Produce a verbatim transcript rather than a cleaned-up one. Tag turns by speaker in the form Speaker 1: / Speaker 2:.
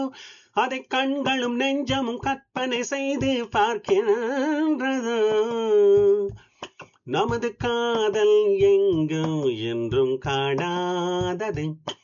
Speaker 1: அதை கண்களும் நெஞ்சமும் கற்பனை செய்து பார்க்கின்றது. நமது காதல் எங்கோ என்றும் காணாதது.